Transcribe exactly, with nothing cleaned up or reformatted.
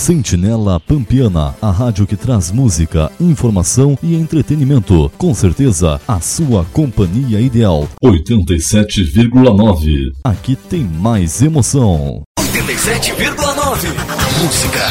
Sentinela Pampiana, a rádio que traz música, informação e entretenimento. Com certeza, a sua companhia ideal. oitenta e sete vírgula nove. Aqui tem mais emoção. oitenta e sete vírgula nove. Música